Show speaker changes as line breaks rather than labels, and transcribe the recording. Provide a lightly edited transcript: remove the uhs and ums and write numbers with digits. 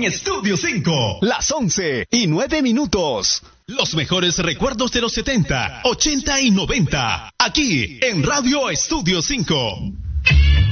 en Estudio 5.
Las 11:09.
Los mejores recuerdos de los 70, 80 y 90. Aquí en Radio Estudio 5.